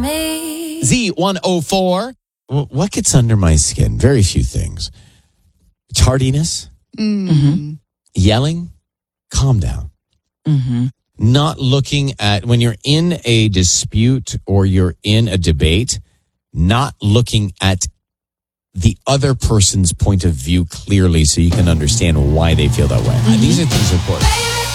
me. Z104. What gets under my skin? Very few things. Tardiness. Yelling. Calm down. Not looking at, when you're in a dispute or you're in a debate, not looking at the other person's point of view clearly so you can understand why they feel that way. These are things, of course.